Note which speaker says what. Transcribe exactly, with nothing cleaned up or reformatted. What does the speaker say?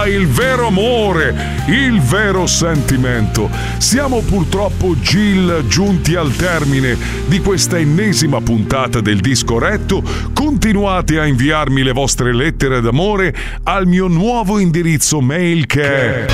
Speaker 1: Ah, il vero amore, il vero sentimento. Siamo purtroppo, Gil, giunti al termine di questa ennesima puntata del Disco Retto. Continuate a inviarmi le vostre lettere d'amore al mio nuovo indirizzo mail che è